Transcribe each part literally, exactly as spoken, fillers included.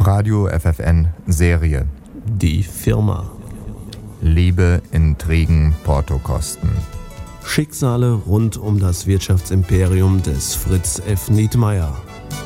Radio F F N Serie. Die Firma. Liebe, Intrigen, Portokosten. Schicksale rund um das Wirtschaftsimperium des Fritz F. Nietmeyer.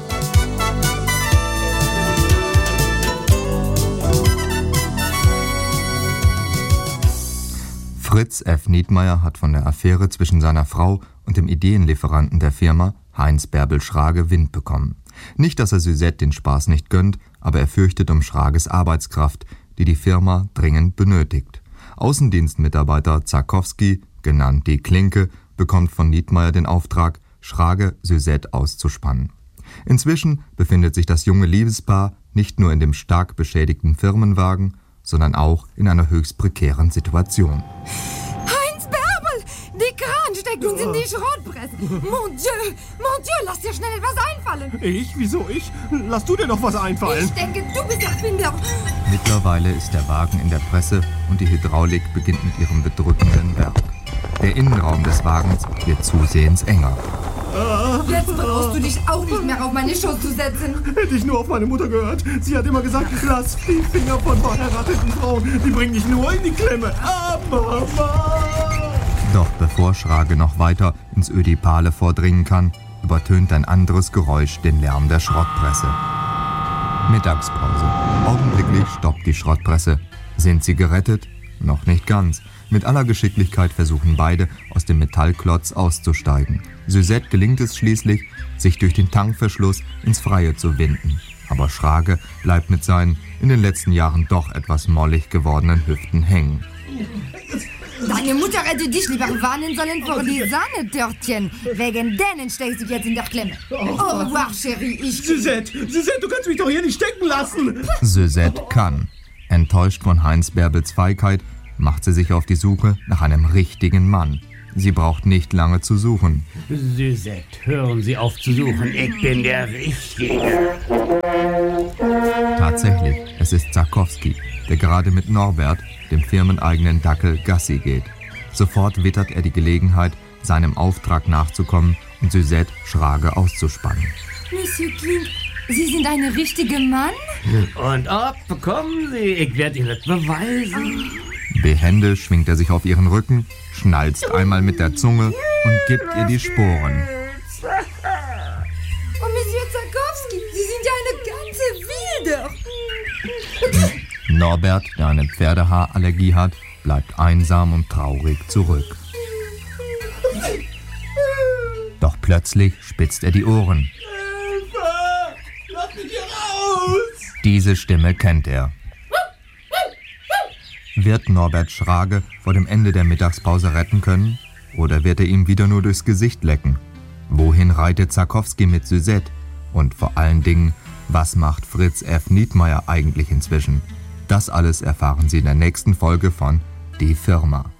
Fritz F. Nietmeyer hat von der Affäre zwischen seiner Frau und dem Ideenlieferanten der Firma, Heinz Bärbel Schrage, Wind bekommen. Nicht, dass er Suzette den Spaß nicht gönnt, aber er fürchtet um Schrages Arbeitskraft, die die Firma dringend benötigt. Außendienstmitarbeiter Zarkowski, genannt die Klinke, bekommt von Nietmeyer den Auftrag, Schrage Suzette auszuspannen. Inzwischen befindet sich das junge Liebespaar nicht nur in dem stark beschädigten Firmenwagen, sondern auch in einer höchst prekären Situation. Heinz Bärbel! Die Kran steckt uns in die Schrottpresse. Mon Dieu, mon Dieu, lass dir schnell etwas einfallen. Ich? Wieso ich? Lass du dir doch was einfallen. Ich denke, du bist Erfinder. Mittlerweile ist der Wagen in der Presse und die Hydraulik beginnt mit ihrem bedrückenden Werk. Der Innenraum des Wagens wird zusehends enger. Jetzt brauchst du dich auch nicht mehr auf meine Schoß zu setzen. Hätte ich nur auf meine Mutter gehört. Sie hat immer gesagt, lass die Finger von verheirateten Frauen. Die bringen dich nur in die Klemme. Ah, Mama! Doch bevor Schrage noch weiter ins Ödipale vordringen kann, übertönt ein anderes Geräusch den Lärm der Schrottpresse. Mittagspause. Augenblicklich stoppt die Schrottpresse. Sind sie gerettet? Noch nicht ganz. Mit aller Geschicklichkeit versuchen beide, aus dem Metallklotz auszusteigen. Suzette gelingt es schließlich, sich durch den Tankverschluss ins Freie zu winden. Aber Schrage bleibt mit seinen in den letzten Jahren doch etwas mollig gewordenen Hüften hängen. Deine Mutter hätte dich lieber warnen sollen vor die Sahnetörtchen. Wegen denen steckst du jetzt in der Klemme. Au revoir, Chérie, ich... Suzette, Suzette, du kannst mich doch hier nicht stecken lassen. Suzette kann. Enttäuscht von Heinz Bärbels Feigheit macht sie sich auf die Suche nach einem richtigen Mann. Sie braucht nicht lange zu suchen. Suzette, hören Sie auf zu suchen, ich bin der Richtige. Tatsächlich, es ist Zarkowski, der gerade mit Norbert, dem firmeneigenen Dackel, Gassi geht. Sofort wittert er die Gelegenheit, seinem Auftrag nachzukommen und Suzette Schrage auszuspannen. Monsieur King, Sie sind ein richtiger Mann? Und ab, kommen Sie, ich werde Ihnen das beweisen. Behende schwingt er sich auf ihren Rücken, schnalzt einmal mit der Zunge und gibt ihr die Sporen. Oh, Monsieur Zarkowski, Sie sind ja eine ganze Wilde. Norbert, der eine Pferdehaarallergie hat, bleibt einsam und traurig zurück. Doch plötzlich spitzt er die Ohren. Hilfe! Lass mich hier raus! Diese Stimme kennt er. Wird Norbert Schrage vor dem Ende der Mittagspause retten können? Oder wird er ihm wieder nur durchs Gesicht lecken? Wohin reitet Zarkowski mit Suzette? Und vor allen Dingen, was macht Fritz F. Nietmeyer eigentlich inzwischen? Das alles erfahren Sie in der nächsten Folge von Die Firma.